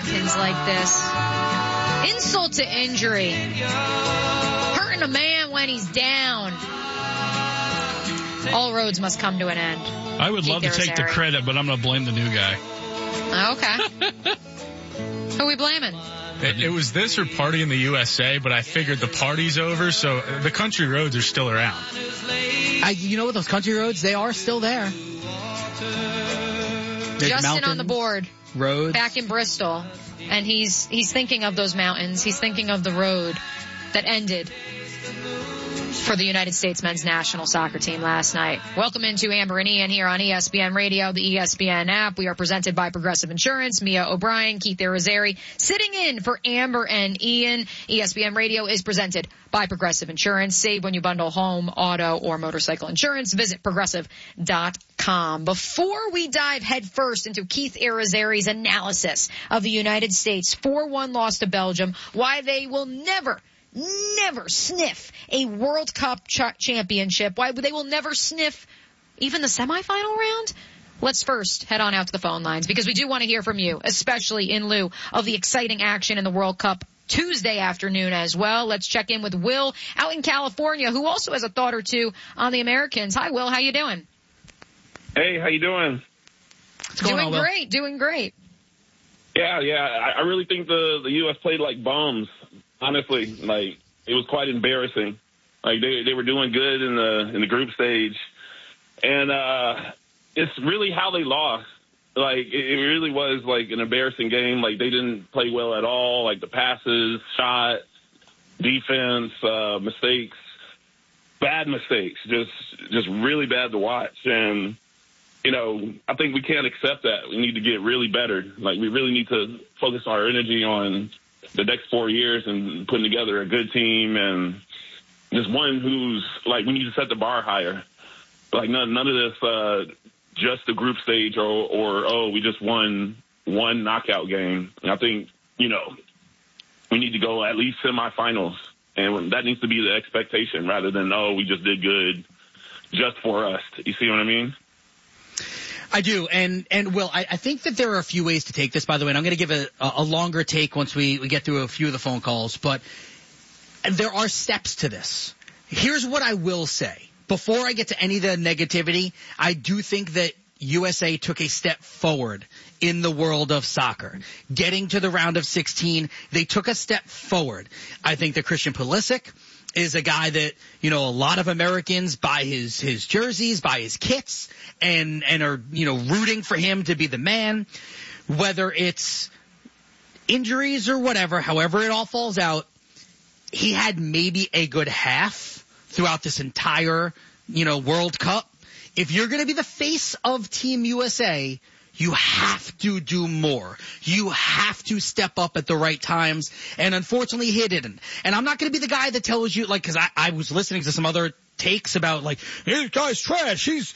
Americans like this. Insult to injury. Hurting a man when he's down. All roads must come to an end. I would love to take the credit, but I'm going to blame the new guy. Okay. Who are we blaming? It was this or Party in the USA, but I figured the party's over, so the country roads are still around. You know what, those country roads, they are still there. Justin mountains, on the board. Roads. Back in Bristol. And he's thinking of those mountains. He's thinking of the road that ended for the United States men's national soccer team last night. Welcome into Amber and Ian here on ESPN Radio, the ESPN app. We are presented by Progressive Insurance. Mia O'Brien, Keith Irizarry, sitting in for Amber and Ian. ESPN Radio is presented by Progressive Insurance. Save when you bundle home, auto, or motorcycle insurance. Visit Progressive.com. Before we dive headfirst into Keith Irizarry's analysis of the United States 4-1 loss to Belgium, why they will never sniff a World Cup championship, why they will never sniff even the semifinal round. Let's first head on out to the phone lines because we do want to hear from you, especially in lieu of the exciting action in the World Cup Tuesday afternoon as well. Let's check in with Will out in California, who also has a thought or two on the Americans. Hi, Will. How you doing? Hey, how you doing? Doing great. Yeah. I really think the U.S. played like bums. Honestly, like, it was quite embarrassing. Like, they were doing good in the group stage. And it's really how they lost. Like, it really was, like, an embarrassing game. Like, they didn't play well at all. Like, the passes, shot, defense, mistakes, bad mistakes, just really bad to watch. And, you know, I think we can't accept that. We need to get really better. Like, we really need to focus our energy on the next 4 years and putting together a good team and just one who's, like, we need to set the bar higher. Like, none of this just the group stage or we just won one knockout game. And I think, you know, we need to go at least semifinals. And that needs to be the expectation rather than, we just did good just for us. You see what I mean? I do, and Will, I think that there are a few ways to take this, by the way, and I'm going to give a longer take once we get through a few of the phone calls, but there are steps to this. Here's what I will say. Before I get to any of the negativity, I do think that USA took a step forward in the world of soccer. Getting to the round of 16, they took a step forward. I think that Christian Pulisic is a guy that, you know, a lot of Americans buy his jerseys, buy his kits, and are, you know, rooting for him to be the man. Whether it's injuries or whatever, however it all falls out, he had maybe a good half throughout this entire, you know, World Cup. If you're going to be the face of Team USA, you have to do more. You have to step up at the right times. And unfortunately, he didn't. And I'm not going to be the guy that tells you, like, because I was listening to some other takes about, like, hey, this guy's trash. He's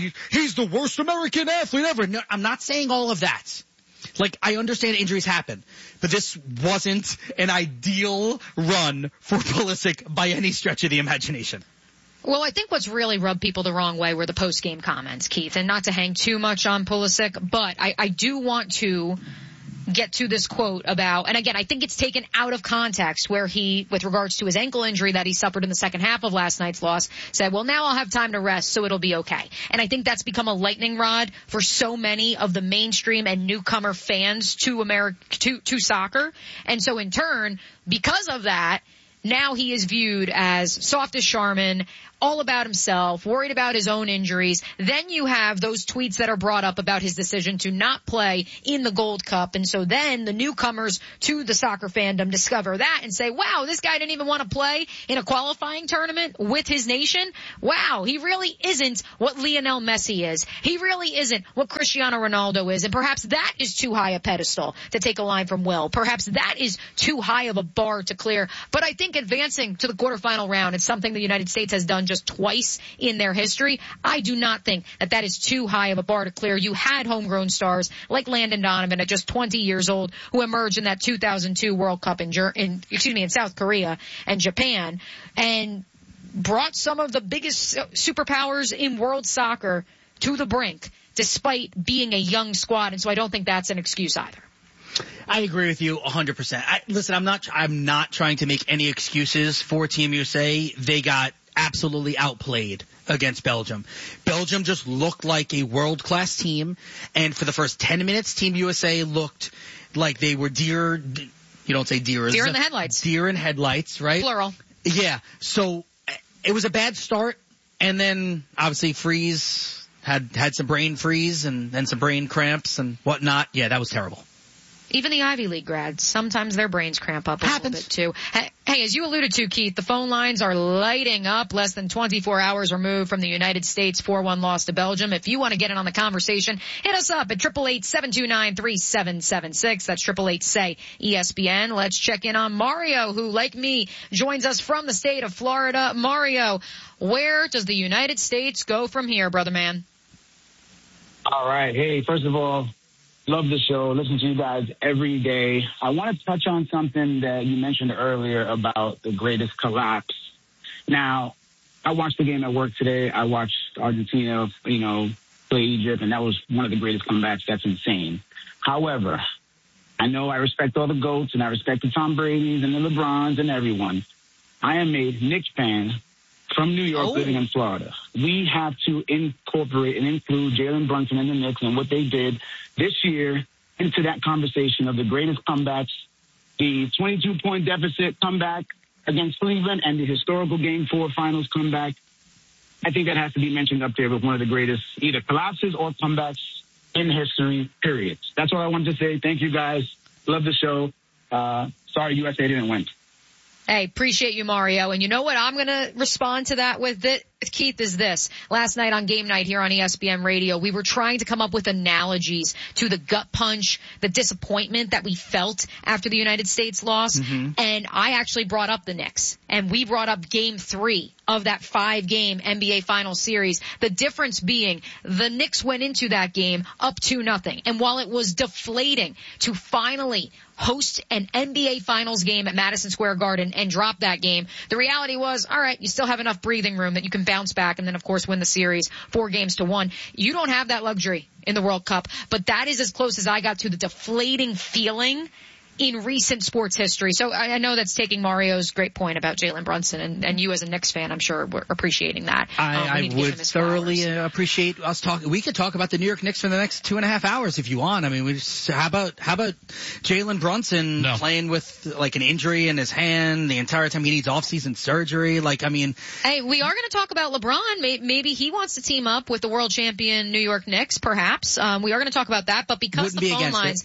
the worst American athlete ever. No, I'm not saying all of that. Like, I understand injuries happen, but this wasn't an ideal run for Pulisic by any stretch of the imagination. Well, I think what's really rubbed people the wrong way were the post-game comments, Keith, and not to hang too much on Pulisic, but I do want to get to this quote about, and again, I think it's taken out of context where he, with regards to his ankle injury that he suffered in the second half of last night's loss, said, well, now I'll have time to rest, so it'll be okay. And I think that's become a lightning rod for so many of the mainstream and newcomer fans to soccer. And so in turn, because of that, now he is viewed as soft as Charmin, all about himself, worried about his own injuries. Then you have those tweets that are brought up about his decision to not play in the Gold Cup. And so then the newcomers to the soccer fandom discover that and say, wow, this guy didn't even want to play in a qualifying tournament with his nation. Wow, he really isn't what Lionel Messi is. He really isn't what Cristiano Ronaldo is. And perhaps that is too high a pedestal, to take a line from Will. Perhaps that is too high of a bar to clear. But I think advancing to the quarterfinal round is something the United States has done just twice in their history. I do not think that is too high of a bar to clear. You had homegrown stars like Landon Donovan at just 20 years old who emerged in that 2002 World Cup in South Korea and Japan and brought some of the biggest superpowers in world soccer to the brink despite being a young squad. And so I don't think that's an excuse either. I agree with you 100%. Listen, I'm not trying to make any excuses for Team USA. They got absolutely outplayed against Belgium. Belgium just looked like a world-class team, and for the first 10 minutes, Team USA looked like they were deer. You don't say deer. Deer in the headlights. Deer in headlights, right? Plural. Yeah. So it was a bad start, and then obviously Freeze had some brain freeze and some brain cramps and whatnot. Yeah, that was terrible. Even the Ivy League grads, sometimes their brains cramp up a little bit too. Hey, as you alluded to, Keith, the phone lines are lighting up less than 24 hours removed from the United States 4-1 loss to Belgium. If you want to get in on the conversation, hit us up at 888-729-3776. That's 888-SAY-ESPN. Let's check in on Mario, who, like me, joins us from the state of Florida. Mario, where does the United States go from here, brother man? All right. Hey, first of all, love the show. Listen to you guys every day. I want to touch on something that you mentioned earlier about the greatest collapse. Now, I watched the game at work today. I watched Argentina, play Egypt, and that was one of the greatest comebacks. That's insane. However, I know I respect all the GOATs, and I respect the Tom Brady's and the LeBrons and everyone. I am a Knicks fan from New York, living in Florida. We have to incorporate and include Jalen Brunson and the Knicks and what they did this year into that conversation of the greatest comebacks, the 22-point deficit comeback against Cleveland and the historical Game 4 finals comeback. I think that has to be mentioned up there with one of the greatest either collapses or comebacks in history, period. That's all I wanted to say. Thank you, guys. Love the show. Sorry USA didn't win. Hey, appreciate you, Mario. And you know what I'm going to respond to that with, Keith, is this. Last night on Game Night here on ESPN Radio, we were trying to come up with analogies to the gut punch, the disappointment that we felt after the United States loss. Mm-hmm. And I actually brought up the Knicks. And we brought up Game 3 of that 5-game NBA Finals series. The difference being the Knicks went into that game up 2-0. And while it was deflating to finally host an NBA Finals game at Madison Square Garden and drop that game, the reality was, all right, you still have enough breathing room that you can bounce back and then, of course, win the series 4-1. You don't have that luxury in the World Cup, but that is as close as I got to the deflating feeling in recent sports history. So I know that's taking Mario's great point about Jalen Brunson, and you as a Knicks fan, I'm sure, were appreciating that. I would thoroughly appreciate us talking. We could talk about the New York Knicks for the next 2.5 hours if you want. I mean, how about Jalen Brunson playing with like an injury in his hand the entire time he needs off-season surgery? Hey, we are going to talk about LeBron. Maybe he wants to team up with the world champion New York Knicks, perhaps. We are going to talk about that, but because the phone lines,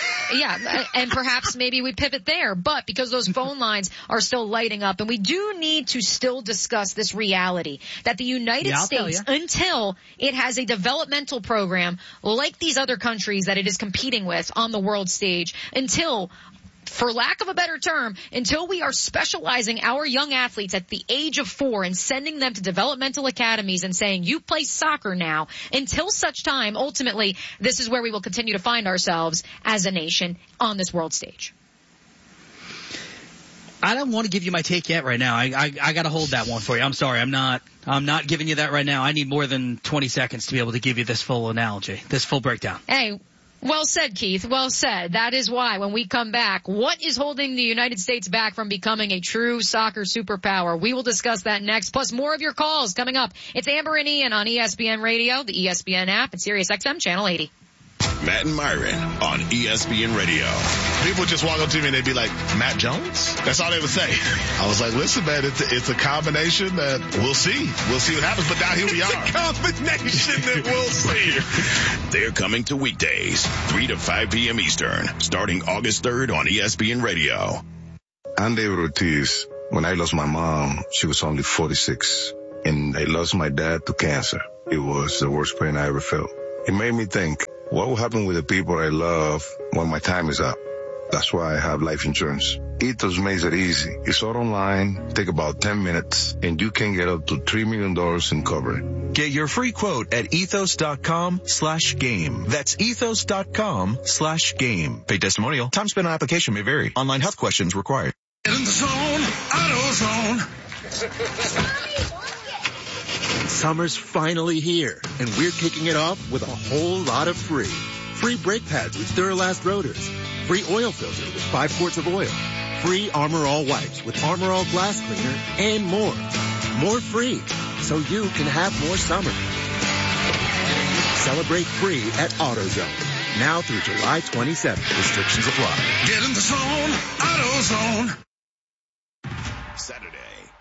yeah, and perhaps maybe we pivot there, but because those phone lines are still lighting up, and we do need to still discuss this reality that the United States, until it has a developmental program like these other countries that it is competing with on the world stage, until, for lack of a better term, until we are specializing our young athletes at the age of 4 and sending them to developmental academies and saying, you play soccer now, until such time, ultimately, this is where we will continue to find ourselves as a nation on this world stage. I don't want to give you my take yet right now. I got to hold that one for you. I'm sorry. I'm not giving you that right now. I need more than 20 seconds to be able to give you this full analogy, this full breakdown. Hey, well said, Keith. Well said. That is why when we come back, what is holding the United States back from becoming a true soccer superpower? We will discuss that next, plus more of your calls coming up. It's Amber and Ian on ESPN Radio, the ESPN app, and Sirius XM Channel 80. Matt and Myron on ESPN Radio. People just walk up to me and they'd be like, Matt Jones? That's all they would say. I was like, listen, man, it's a combination that we'll see. We'll see what happens, but now here we are. It's a combination that we'll see. They're coming to weekdays, 3 to 5 p.m. Eastern, starting August 3rd on ESPN Radio. I'm David Ortiz. When I lost my mom, she was only 46, and I lost my dad to cancer. It was the worst pain I ever felt. It made me think, what will happen with the people I love when my time is up? That's why I have life insurance. Ethos makes it easy. It's all online, take about 10 minutes, and you can get up to $3 million in coverage. Get your free quote at ethos.com/game. That's ethos.com/game. Pay testimonial. Time spent on application may vary. Online health questions required. In the zone, AutoZone. Summer's finally here, and we're kicking it off with a whole lot of free. Free brake pads with Duralast rotors. Free oil filter with 5 quarts of oil. Free Armor All wipes with Armor All glass cleaner and more. More free, so you can have more summer. Celebrate free at AutoZone. Now through July 27th. Restrictions apply. Get in the zone, AutoZone. Saturday